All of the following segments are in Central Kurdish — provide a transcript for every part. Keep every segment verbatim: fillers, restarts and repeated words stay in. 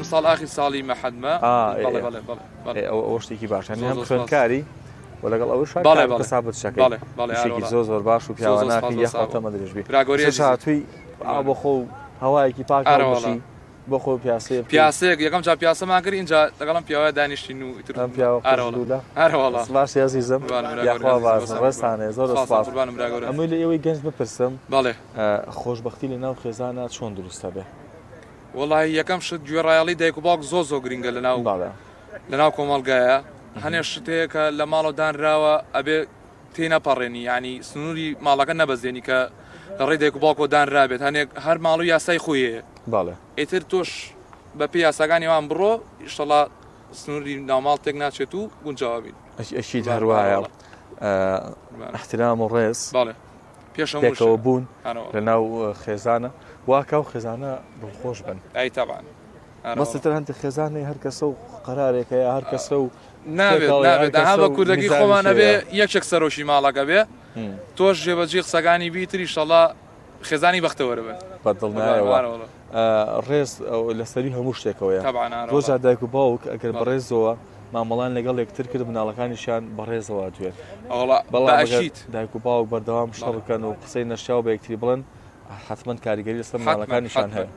ساڵ ئاخی ساڵی مەحەدمە ئەوە شتێکی باشە هەم خوێندکاری و لەگەڵ ئەوە سابت شەکەی زۆر زۆر باش و پیاواناکە یەخواتەمە درێژبی هاتووی بۆ خۆ هەوایەکی پاکڕی بۆ خۆ پیاسەیە پیاسەیەک یەکەم جا پیاسەمان کرد اینجا لەگەڵم پیاوە دانیشتین و پیاوە باش یازیزم یاخوا باز ڕێستانێ زۆر سپاس ئەمەی لە ئێوەی گەنج بپرسم بەڵێ خۆشبەختی لە ناو خێزانە چۆن دروستە بێ وەڵی یەکەم شت گوێڕایەڵی دایک و باوک زۆر زۆر گرنگە لەناو لەناو کۆمەڵگایە هەنێ شتەیە کە لە ماڵەوە دانراوە ئەبێ تێنەپەڕێنی ینی سنووری ماڵەکە نەبەزێنی کە لە ڕێی دایک و باوکەوە دانرابێت هەنێک هەر ماڵ و یاسای خۆیەیە ئیتر تۆش بە پێی یاساکانی وان بڕۆ ئیشتەڵا سنووری ناوماڵ تێک ناچێت و گونجاوابین ئەشید هەروایە احترام و ڕێز پێشەوە بوون لە ناو خێزانە واکە و خێزانە دڵخۆش بن ئەی تەبان بەستتر هەندێک خێزانەی هەر کەسە و قەرارێکەیە هەر کەسە و نابێت نابێت ها بە کوردەکەی خۆمانە بێ یەکێک سەرۆشی ماڵەکە بێ تۆش جێبەجێ قسەکانی بیتری ئیشتەڵا خێزانی بەختەوەرە بن بەدڵ نایەوە ڕێز لەسەری هەموو شتێکەوەیە ڕۆژا دایک و باوک ئەگەر بەڕێزەوە مامەڵان لەگەڵ یەکتر کرد مناڵەکانیشان بەڕێزەوە دوێت بەڵام دایک و باوک بەردەوام شڵ بکەن و قسەی نەشاو بە یەکتری بڵن حتمما کاریگەری لەسەر مناڵەکانیشان هەیە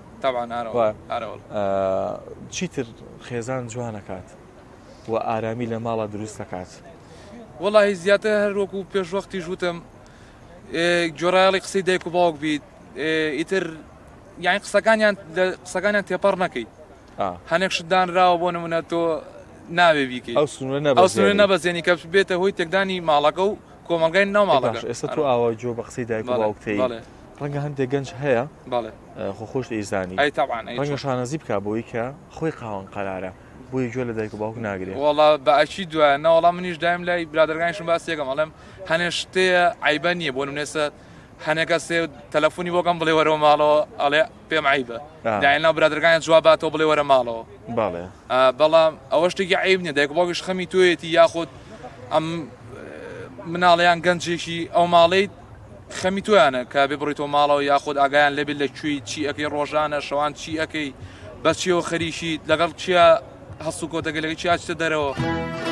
چیتر خێزان جوانەکات و ئارامی لە ماڵە دروست دەکات وەڵی زیاتر هەر وەکو پێشوەختی ژوتم جۆرایڵی قسەی دایک و باوک بیت ئیتر یانی قسەکانیان قسەکانیان تێپەڕ نەکەیت هەنێک شتدانراوە بۆ نمونە تۆ ناوێ بیکەیت ئەو سنوورە نەبەزێنی کە بێتە هۆی تێکدانی ماڵەکە و کۆمەلگای ناو ماڵەکە ئێستا تۆ ئاوا جۆ بە قسەی دایک و باوکتەی ڕەنگە هەندێک گەنج هەیە خۆ خۆش دەیزانی ڕەنگە شانەزی بکە بۆی کە خۆی قاوەن قەرارە بۆی گوێ لە دایک و باوک ناگرێت وەڵا بەعکی دوایە نەوەڵام منیش دایم لای برادەرگانیشم باس یەکەم ئەڵێم هەنێ شتەیە عیبە نییە بۆ نمونێسە هەنێکە سێ تەلەفۆنی بۆکەم بڵێ وەرەوە ماڵەوە ئەڵێ پێم عیبە داین ناو برادەرگانیان جواباتەوە بڵێ وەرە ماڵەوە بەڵام ئەوە شتێکی عیب نییە دایک و باوکیش خەمی تۆیەتی یاخود ئەم مناڵیان گەنجێکی ئەو ماڵەی خەمی تویانە کە بێ بڕیتەوە ماڵەوە یاخود ئاگایان لەبێت لە کوێی چی ئەەکەی ڕۆژانە شەوان چی ئەەکەی بەچیەوە خەریشی لەگەڵ چیە هەسوو کۆتەگەلەکەی چیا چتە دەرەوە